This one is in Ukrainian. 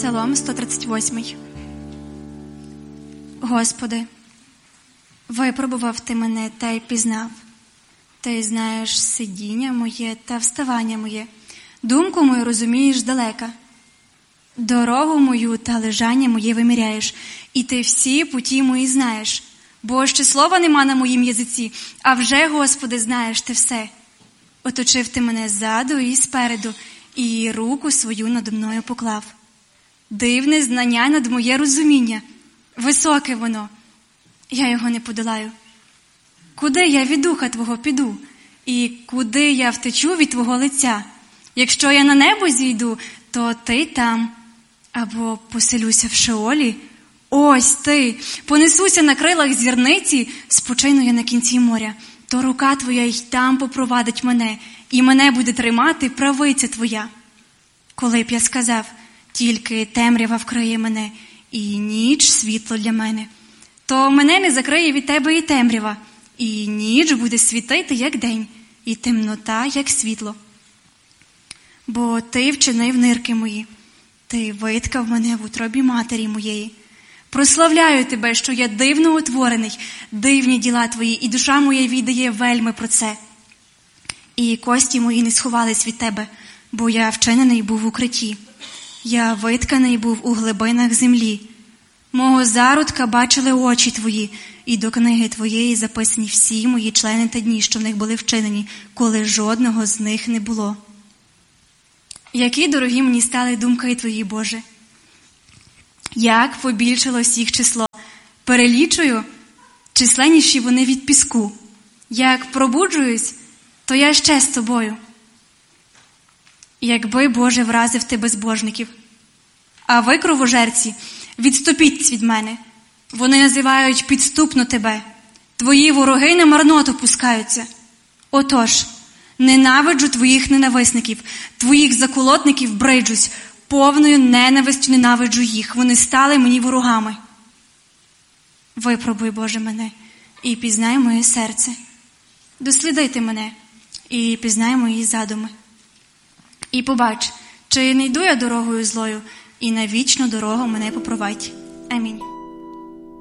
Псалом 138. Господи, випробував Ти мене та й пізнав. Ти знаєш сидіння моє та вставання моє, думку мою розумієш здалека. Дорогу мою та лежання моє виміряєш, і Ти всі путі мої знаєш. Бо ще слова нема на моїм язиці, а вже, Господи, знаєш Ти все. Оточив Ти мене ззаду і спереду, і руку свою надо мною поклав. Дивне знання над моє розуміння, високе воно, я його не подолаю. Куди я від духа Твого піду, і куди я втечу від Твого лиця? Якщо я на небо зійду, то Ти там, або поселюся в Шеолі, ось Ти, понесуся на крилах зірниці, спочину я на кінці моря, то рука Твоя й там попровадить мене, і мене буде тримати правиця Твоя. Коли б я сказав, тільки темрява вкриє мене, і ніч світло для мене, то мене не закриє від Тебе і темрява, і ніч буде світити, як день, і темнота, як світло. Бо Ти вчинив нирки мої, Ти виткав мене в утробі матері моєї. Прославляю Тебе, що я дивно утворений, дивні діла Твої, і душа моя віддає вельми про це. І кості мої не сховались від Тебе, бо я вчинений був в укритті. Я витканий був у глибинах землі. Мого зародка бачили очі Твої, і до книги Твоєї записані всі мої члени та дні, що в них були вчинені, коли жодного з них не було. Які дорогі мені стали думки Твої, Боже! Як побільшилось їх число! Перелічую, численніші вони від піску. Як пробуджуюсь, то я ще з Тобою. Якби, Боже, вразив Ти безбожників, а ви, кровожерці, відступіть від мене. Вони називають підступно Тебе. Твої вороги на марноту пускаються. Отож, ненавиджу Твоїх ненависників, Твоїх заколотників бриджусь, повною ненавистю ненавиджу їх. Вони стали мені ворогами. Випробуй, Боже, мене, і пізнай моє серце. Досліди Ти мене, і пізнай мої задуми. І побач, чи не йду я дорогою злою, і на вічну дорогу мене попровадь. Амінь.